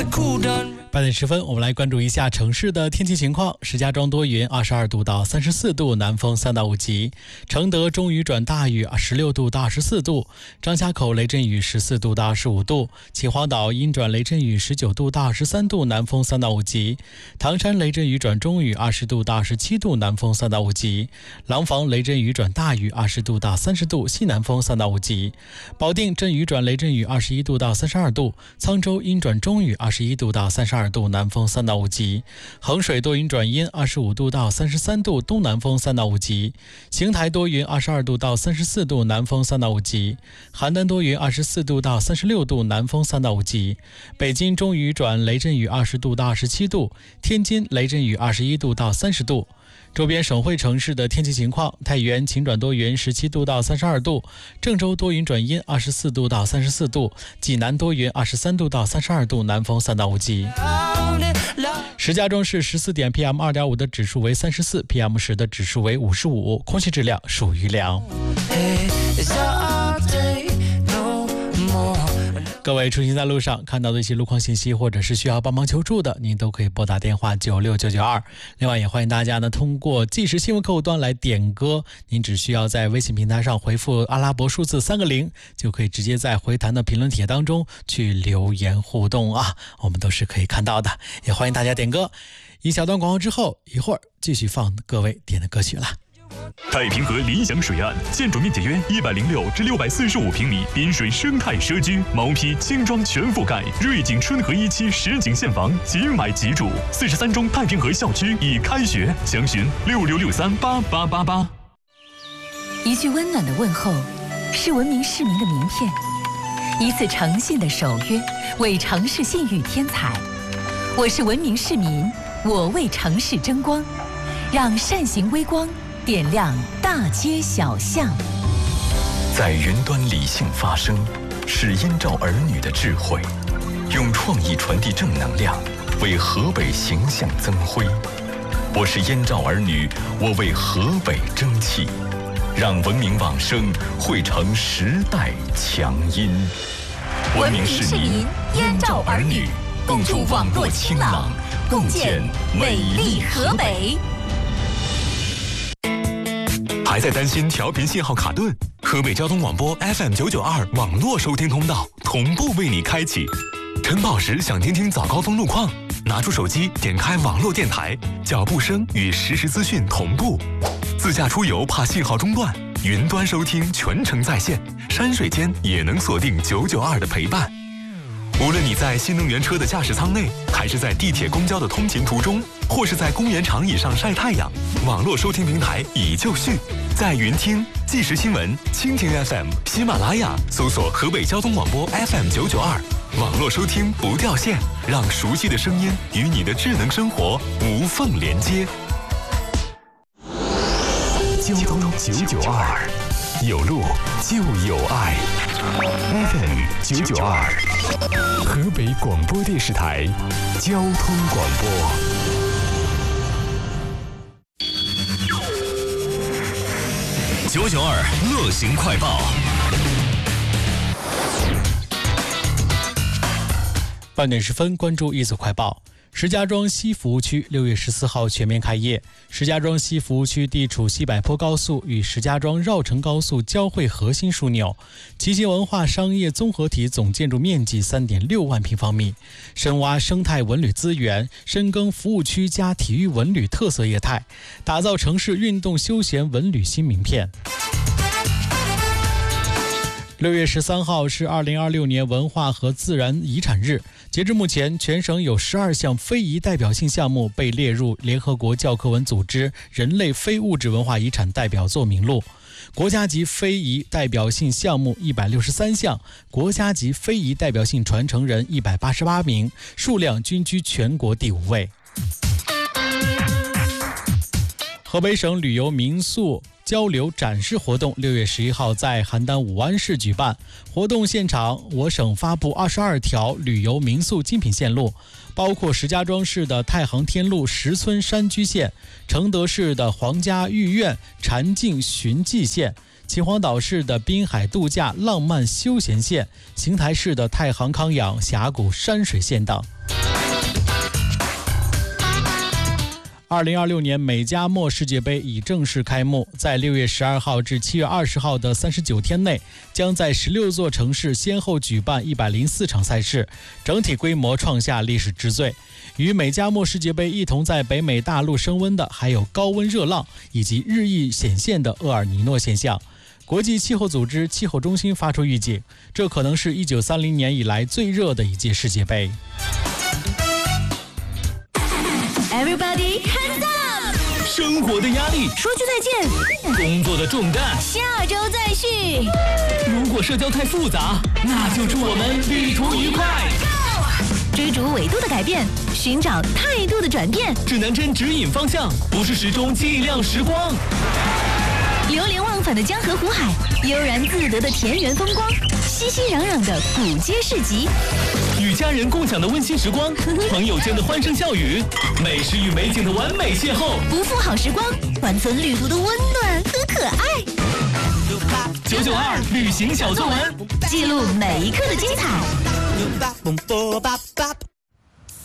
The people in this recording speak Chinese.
8点10分，我们来关注一下城市的天气情况。石家庄多云，22度到34度，南风3到5级；承德中雨转大雨，16度到24度；张家口雷阵雨14度到25度；秦皇岛阴转雷阵雨19度到23度，南风3到5级；唐山雷阵雨转中雨20度到27度，南风3到5级；廊坊雷阵雨转大雨20度到30度，西南风3到5级；保定阵雨转雷阵雨21度到32度；沧州阴转中雨21度到32度，南风3到5级；衡水多云转阴25度到33度，东南风3到5级；邢台多云22度到34度，南风3到5级；邯郸多云24度到36度，南风3到5级；北京中雨转雷阵雨20度到27度，天津雷阵雨21度到30度。周边省会城市的天气情况：太原晴转多云17度到32度，郑州多云转阴24度到34度，济南多云23度到32度，南风3到5级。石家庄市14点 PM2.5 的指数为34， PM10 的指数为55，空气质量属于良。各位出行在路上看到的一些路况信息，或者是需要帮忙求助的，您都可以拨打电话96992。另外也欢迎大家呢通过即时新闻客户端来点歌，您只需要在微信平台上回复阿拉伯数字3个0，就可以直接在回弹的评论帖当中去留言互动啊，我们都是可以看到的。也欢迎大家点歌。一小段广告之后，一会儿继续放各位点的歌曲了。 太平河理想水岸，建筑面积约106至645平米，滨水生态社区，毛坯轻装全覆盖，瑞景春和1期实景现房，即买即住。43中太平河校区已开学，详询66638888。 一句温暖的问候，是文明市民的名片；一次诚信的守约，为城市信誉添彩。我是文明市民，我为城市争光，让善行微光点亮大街小巷。 在云端理性发声，是燕赵儿女的智慧，用创意传递正能量，为河北形象增辉。我是燕赵儿女，我为河北争气，让文明往声汇成时代强音。 文明市民，燕赵儿女，共筑网络清朗，共建美丽河北。 还在担心调频信号卡顿？河北交通广播 FM992 网络收听通道同步为你开启。晨跑时想听听早高峰路况，拿出手机点开网络电台，脚步声与实时资讯同步。自驾出游怕信号中断，云端收听全程在线，山水间也能锁定992的陪伴。无论你在新能源车的驾驶舱内，还是在地铁公交的通勤途中，或是在公园长椅上晒太阳，网络收听平台已就绪。在云听、即时新闻、蜻蜓 FM、喜马拉雅搜索河北交通广播 FM992，网络收听不掉线，让熟悉的声音与你的智能生活无缝连接。交通992，有路就有爱。FM992，河北广播电视台交通广播。992乐行快报。 8点10分，关注一组快报。石家庄西服务区6月14号全面开业。石家庄西服务区地处西柏坡高速与石家庄绕城高速交汇核心枢纽，其集文化商业综合体总建筑面积3.6万平方米，深挖生态文旅资源，深耕服务区加体育文旅特色业态，打造城市运动休闲文旅新名片。6月13号是2026年文化和自然遗产日，截至目前，全省有12项非遗代表性项目被列入联合国教科文组织人类非物质文化遗产代表作名录。国家级非遗代表性项目163项，国家级非遗代表性传承人188名，数量均居全国第5位。河北省旅游民宿交流展示活动6月11号在邯郸武安市举办。活动现场，我省发布22条旅游民宿精品线路，包括石家庄市的太行天路石村山居线、承德市的皇家御苑禅境寻迹线、 秦皇岛市的滨海度假浪漫休闲线、邢台市的太行康养峡谷山水线等。2026年美加墨世界杯已正式开幕，在6月12号至7月20号的39天内，将在16座城市先后举办104场赛事，整体规模创下历史之最。与美加墨世界杯一同在北美大陆升温的，还有高温热浪以及日益显现的厄尔尼诺现象。国际气候组织气候中心发出预警，这可能是1930年以来最热的一届世界杯。 Everybody hands up！ 生活的压力， 说句再见； 工作的重担， 下周再续。 如果社交太复杂，那就祝我们旅途愉快。 追逐纬度的改变，寻找态度的转变。 指南针指引方向，不是时钟计量时光。 流连忘返的江河湖海，悠然自得的田园风光，熙熙攘攘的古街市集， 与家人共享的温馨时光，朋友间的欢声笑语，美食与美景的完美邂逅， 不负好时光，缓存旅途的温暖和可爱。 992旅行小作文， 记录每一刻的精彩。